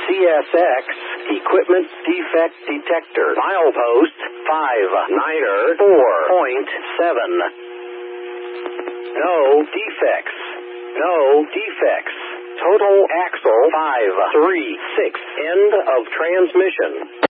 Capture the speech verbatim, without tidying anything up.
C S X Equipment Defect Detector. Milepost five niner four point seven. No defects. No defects. Total axle five three six. End of transmission.